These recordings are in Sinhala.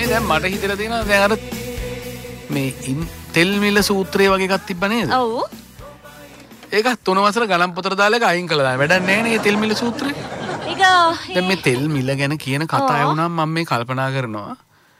දැන් මට හිතලා තියෙනවා දැන් අර මේ තෙල් මිල සූත්‍රය වගේ එකක් තිබ්බ නේද? ඔව්. ඒක 3 වසර ගණන් පොතට දාලා ඒක අයින් කළා. වැඩක් නැහැ නේ තෙල් මිල සූත්‍රය. ඒක දැන් මේ තෙල් මිල ගැන කියන කතාව වුණාම මම මේ කල්පනා කරනවා.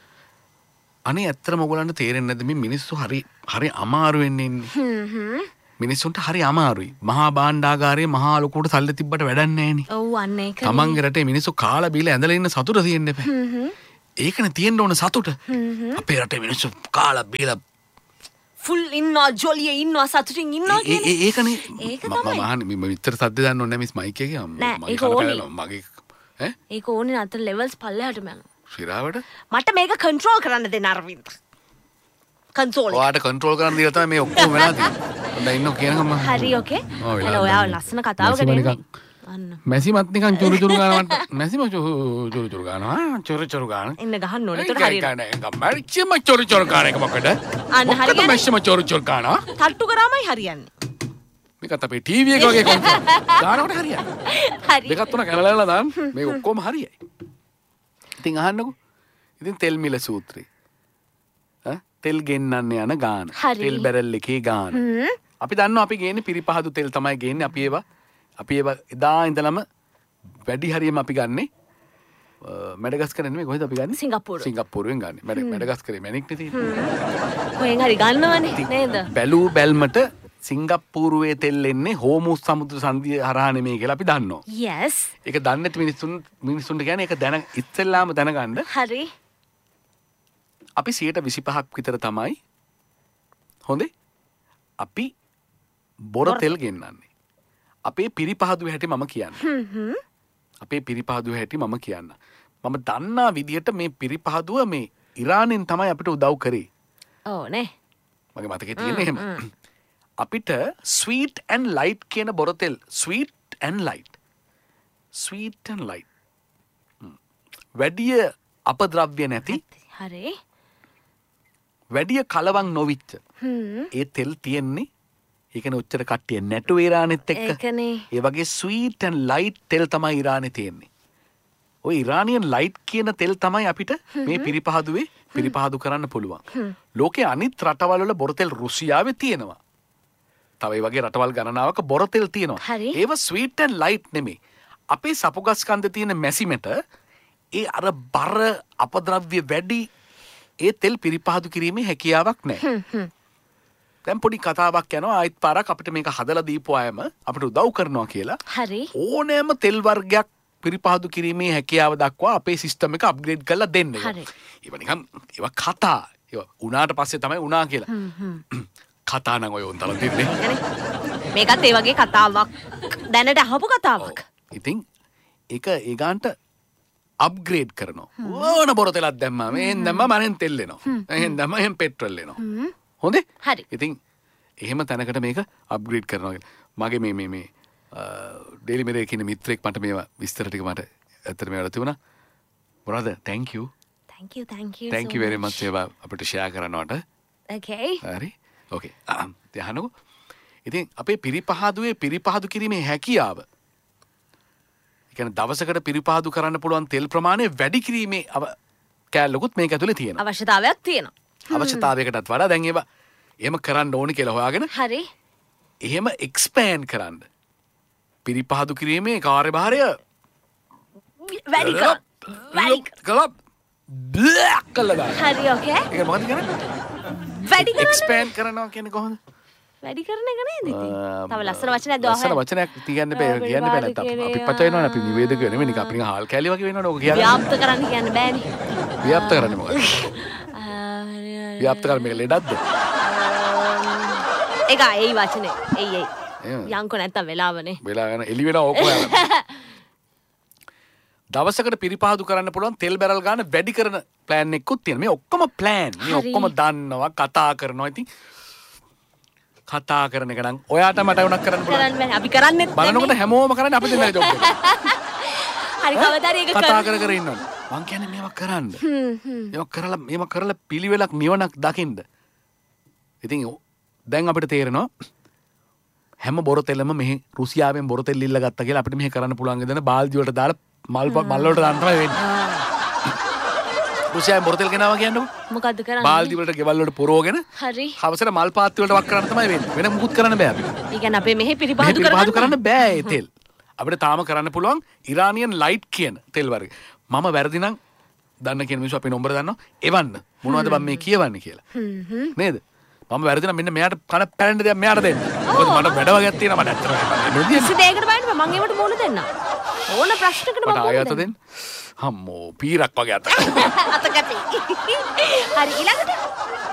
අනේ ඇත්තටම ඔයගොල්ලන්ට තේරෙන්නේ නැද්ද මේ මිනිස්සු හරි අමාරු වෙන්නේ ඉන්නේ. මිනිස්සුන්ට හරි අමාරුයි. මහා භාණ්ඩාගාරයේ මහා ලොකුට සල්ලි තිබ්බට වැඩක් නැහැ නේ. ඔව් අන්න ඒක. තමන්ගේ රටේ මිනිස්සු කාලා බීලා ඇඳලා ඉන්න සතුට තියෙන්න එපා. ඒකනේ තියෙන්න ඕන සතුට. අපේ රටේ මිනිස්සු කාලා බීලා ෆුල් ඉන්නවා ජොලියේ ඉන්නවා සතුටින් ඉන්නවා කියන්නේ. ඒකනේ. ඒක තමයි. මම අහන්නේ මම විතර සද්ද දන්න ඕනේ නැහැ මිස් මයික් එකේ. නෑ ඒක ඕනේ. මගේ ඈ? ඒක ඕනේ නැත්නම් ලෙවල්ස් පල්ලෙහාට යනවා. ශිරාවට? මට මේක කන්ට්‍රෝල් කරන්න දෙන්න අරවින්ද. කන්සෝල් එක. ඔයාට කන්ට්‍රෝල් කරන්න දීලා තමයි මේ ඔක්කොම වෙලා තියෙන්නේ. හොඳයි ඉන්නෝ කියනකම් මම. හරි ඕකේ. හලෝ ඔයා ලස්සන කතාවකට එන්නේ. අන්න. මැසිමත් නිකන් චුරු චුරු ගන්නවට මැසිම චුරු චුරු ගන්නවා චුරු චුරු ගන්න. ඉන්න ගහන්න ඕනේ. ඒතර හරියට. මැසිම චුරු චුරු ගන්න එක මොකද? අන්න හරියට. මැසිම චුරු චුරු ගන්නවා. තට්ටු කරාමයි හරියන්නේ. මේකත් අපේ ටීවී එක වගේ කොන්ට්‍රෝල්. ගන්නවට හරියන්නේ. හරි. දෙකක් තුනක් ඇලලා දාන්න මේ ඔක්කොම හරියයි. ඉතින් අහන්නකෝ. ඉතින් තෙල් මිල සූත්‍රය. තෙල් ගෙන්නන්න යන ගාන. තෙල් බැරල් එකේ ගාන. අපි දන්නවා අපි ගේන්නේ පිරිපහදු තෙල් තමයි ගේන්නේ. අපි ඒවා එදා ඉඳලම වැඩි හරියම අපි ගන්නේ මැඩගස්කර් නෙමෙයි කොහෙද අපි ගන්නේ? සිංගප්පූරුවෙන් ගන්නේ. මැඩගස්කරේ මැනික් නේ තියෙන්නේ. කොහෙන් හරි ගන්නවනේ නේද? බැලූ බැල්මට සිංගප්පූරුවේ තෙල් එන්නේ හෝමුස් සමුද්‍ර සංධිය හරහා නෙමෙයි කියලා අපි දන්නවා. yes. ඒක දන්නේ නැති මිනිස්සුන්ට කියන්නේ ඒක දැන ඉස්සෙල්ලාම දැනගන්න. හරි. අපි 25% විතර තමයි හොඳේ අපි බොර තෙල් ගෙන්නන්නේ. අපේ පිරිපහදුවේ හැටි මම කියන්නේ. අපේ පිරිපහදුවේ හැටි මම කියන්න. මම දන්නා විදිහට මේ පිරිපහදුව මේ ඉරානෙන් තමයි අපිට උදව් කරේ. ඔව් නේ. මගේ මතකේ තියෙන්නේ එහෙම. අපිට sweet and light කියන බොර තෙල් sweet and light. වැඩි අපද්‍රව්‍ය නැති. හරි. වැඩි කලවම් නොවිච්ච. ඒ තෙල් තියෙන්නේ ඒකනේ උච්චර කට්ටිය නැටු ඉරානෙත් එක්ක. ඒකනේ. ඒ වගේ sweet and light තෙල් තමයි ඉරානේ තියෙන්නේ. ওই ඉරානියන් light කියන තෙල් තමයි අපිට මේ පිරිපහදුවේ පිරිපහදු කරන්න පුළුවන්. ලෝකේ අනිත් රටවල් වල බොර තෙල් රුසියාවේ තියෙනවා. තව ඒ වගේ රටවල් ගණනාවක බොර තෙල් තියෙනවා. ඒව sweet and light නෙමෙයි. අපේ සපුගස් කන්දේ තියෙන මැසිමට ඒ අර බර අපද්‍රව්‍ය වැඩි ඒ තෙල් පිරිපහදු කිරීමේ හැකියාවක් නැහැ. දැන් පොඩි කතාවක් යනවා ආයිත් පාරක් අපිට මේක හදලා දීපු අයම අපිට උදව් කරනවා කියලා. හරි. ඕනෑම තෙල් වර්ගයක් පිරිපහදු කිරීමේ හැකියාව දක්වා අපේ සිස්ටම් එක අප්ග්‍රේඩ් කරලා දෙන්න. හරි. ඒවා නිකන් ඒවා කතා. ඒවා උනාට පස්සේ තමයි උනා කියලා. කතා නම් ඔය උන්තල දෙන්නේ. මේකත් ඒ වගේ කතාවක්. දැනට අහපු කතාවක්. ඉතින් ඒක ඒ ගාන්ට අප්ග්‍රේඩ් කරනවා. ඕන බොර තෙලක් දැම්මා. මෙහෙන් දැම්මා මනෙන් තෙල් එනවා. එහෙන් දැම්මා එහෙන් පෙට්‍රල් එනවා. හොඳේ? හරි. ඉතින් එහෙම තැනකට මේක අප්ග්‍රේඩ් කරනවා කියලා. මගේ මේ ඩේලි මිරර් කියන මිත්‍රෙක් මට මේවා විස්තර ටික මට ඇත්තට මේවල තිබුණා. brother thank you. thank you very much ඒවා අපිට ෂෙයා කරනවට. okay. හරි. okay. දැන් ඉතින් අපේ පිරිපහදු කිරීමේ හැකියාව දවසකට පිරිපහදු කරන්න පුළුවන් තෙල් ප්‍රමාණය වැඩි කිරීමේ කෑල්ලකුත් මේක ඇතුලේ තියෙනවා. අවශ්‍යතාවයක් තියෙනවා. අවශ්‍යතාවයකටත් වඩා දැන් ඒවා එහෙම කරන්න ඕනේ කියලා හොයාගෙන හරි. එහෙම එක්ස්පෑන්ඩ් කරන්න. පිරිපහදු කිරීමේ කාර්යභාරය වැඩි කළා. හරි ඕකේ. ඒක මොකද කියන්නේ? වැඩි කරන්න. එක්ස්පෑන්ඩ් කරනවා කියන්නේ කොහොමද? වැඩි කරන එක නේද ඉතින්? තව ලස්සන වචනයක් දාන්න. ලස්සන වචනයක් කියන්න බෑ නැත්නම් අපි පච වෙනවනේ අපි නිවේදකයෝ නෙමෙයි නිකන් අපි නිකන් හාල් කැලි වගේ වෙනවනේ ඔක කියන්නේ. ව්‍යාප්ත කරන්න කියන්න බෑනේ. ව්‍යාප්ත කරන්නේ මොකද? ව්‍යාප්ත කරන්නේ මේක ලෙඩක්ද? ඒක ඒ වචනේ. එයි. යන්කො නැත්තම් වෙලාවනේ. වෙලා යන එළි වෙනවා ඕක ඔයාලා. දවසකට පිරිපහදු කරන්න පුළුවන් තෙල් බැරල් ගන්න වැඩි කරන ප්ලෑන් එකකුත් තියෙනවා. මේ ඔක්කොම ප්ලෑන්. මේ ඔක්කොම දන්නවා කතා කරනවා. ඉතින් කතා කරන එක නම් ඔයාට මට උනක් කරන්න පුළුවන්. කරන්න බෑ. අපි කරන්නේත් නැහැ. බලනකොට හැමෝම කරන්නේ අපි දෙන්නයි ජොබ් එක. හරි කවදාද ඒක කතා කර ඉන්නවනේ. මං කියන්නේ මේවා කරන්න. මේවා කරලා පිළිවෙලක් නිවනක් දකින්න. ඉතින් දැන් අපිට තේරෙනවා හැම බොර තෙලම මෙහි රුසියාවෙන් බොර තෙල් ඉල්ල ගත්තා කියලා අපිට මෙහෙ කරන්න පුළුවන් ගෙදන බාල්දි වලට දාලා මල් වලට දාන්න තමයි වෙන්නේ. රුසියාවෙන් බොරතෙල් ගෙනාවා කියන්නකො. මොකද්ද කරන්නේ? බාල්දි වලට ගෙවල් වලට පොරවගෙන හරි. හවසට මල් පාත්ති වලට වක් කරන්න තමයි වෙන්නේ. වෙන මුකුත් කරන්න බෑ අපිට. ඒ කියන්නේ අපේ මෙහෙ පිරිපහදු පිරිපහදු කරන්න බෑ ඒ තෙල්. අපිට තාම කරන්න පුළුවන් ඉරානියන් ලයිට් කියන තෙල් වර්ග. මම වැරදි නම් දන්න කියන මිනිස්සු අපි නම්බර දන්නවා. එවන්න. මොනවද මම මේ කියවන්නේ කියලා. නේද? මම වැරදි නම් මෙන්න මෙයාට කන පැලෙන්න දෙයක් මෙයාට දෙන්න. මොකද මට වැඩ වගේක් තියෙනවා මට ඇත්තටම. කිසි දෙයකට බයින්න මම ඒවට මුණ දෙන්න. ඕන ප්‍රශ්නකට මම මට ආයත දෙන්න. අම්මෝ පීරක් වගේ අත. අත කැපි. හරි ඊළඟට